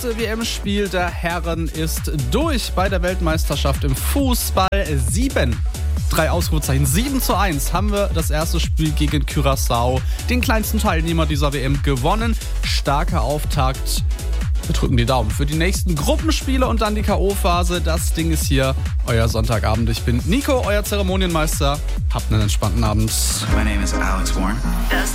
erste WM-Spiel der Herren ist durch bei der Weltmeisterschaft im Fußball. 3 Ausrufezeichen. 7:1 haben wir das erste Spiel gegen Curaçao, den kleinsten Teilnehmer dieser WM, gewonnen. Starker Auftakt. Wir drücken die Daumen für die nächsten Gruppenspiele und dann die K.O.-Phase. Das Ding ist hier, euer Sonntagabend. Ich bin Nico, euer Zeremonienmeister. Habt einen entspannten Abend. My name is Alex Warren.